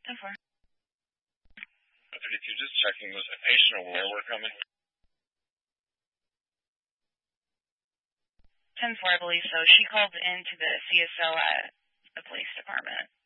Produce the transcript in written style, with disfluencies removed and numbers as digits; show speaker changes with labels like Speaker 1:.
Speaker 1: 10-4.
Speaker 2: 32, just checking, was a patient aware we're coming?
Speaker 1: 10-4, I believe so. She called into the CSO at the police department.